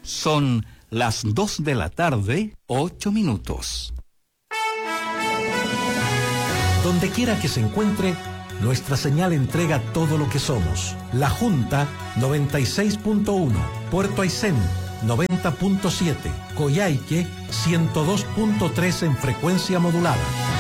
Son las 2 de la tarde, 8 minutos. Donde quiera que se encuentre, nuestra señal entrega todo lo que somos. La Junta 96.1, Puerto Aysén 90.7, Coyhaique 102.3 en frecuencia modulada.